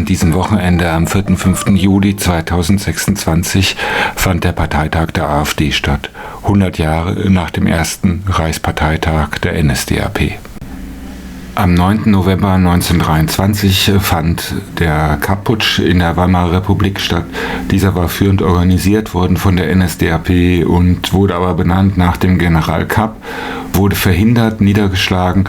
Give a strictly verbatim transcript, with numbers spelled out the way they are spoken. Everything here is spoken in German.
diesem Wochenende am vierten und fünften Juli zweitausendsechsundzwanzig fand der Parteitag der AfD statt, hundert Jahre nach dem ersten Reichsparteitag der N S D A P. Am neunten November neunzehnhundertdreiundzwanzig fand der Kapp-Putsch in der Weimarer Republik statt. Dieser war führend organisiert worden von der N S D A P und wurde aber benannt nach dem General Kapp, wurde verhindert, niedergeschlagen